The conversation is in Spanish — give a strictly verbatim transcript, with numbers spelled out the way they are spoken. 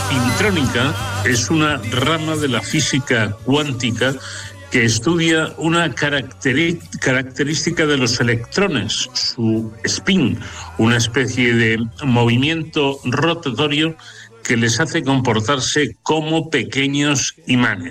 espintrónica es una rama de la física cuántica que estudia una caracteri- característica de los electrones, su spin, una especie de movimiento rotatorio que les hace comportarse como pequeños imanes.